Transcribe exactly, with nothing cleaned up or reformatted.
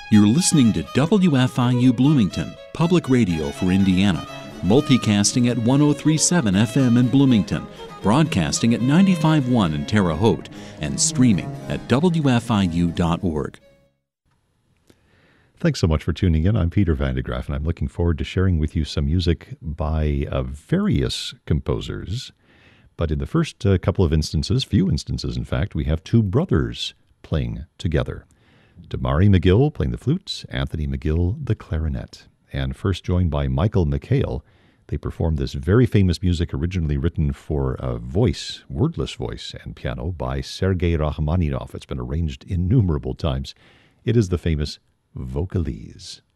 You're listening to W F I U Bloomington, public radio for Indiana, multicasting at one oh three point seven F M in Bloomington, broadcasting at ninety-five point one in Terre Haute, and streaming at W F I U dot org. Thanks so much for tuning in. I'm Peter Van de Graaff, and I'm looking forward to sharing with you some music by uh, various composers. But in the first uh, couple of instances, few instances in fact, we have two brothers playing together. Damari McGill playing the flute, Anthony McGill the clarinet. And first joined by Michael McHale, they performed this very famous music originally written for a voice, wordless voice and piano by Sergei Rachmaninoff. It's been arranged innumerable times. It is the famous Vocalise.